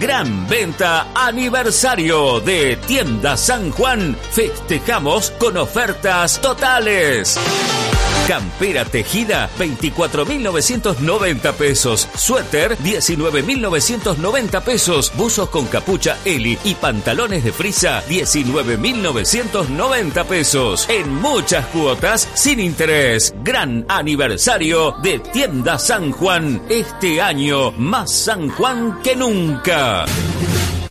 Gran venta aniversario de Tienda San Juan. Festejamos con ofertas totales. Campera tejida, 24.990 pesos. Suéter, 19.990 pesos. Buzos con capucha Eli y pantalones de frisa, 19.990 pesos. En muchas cuotas, sin interés. Gran aniversario de Tienda San Juan. Este año, más San Juan que nunca.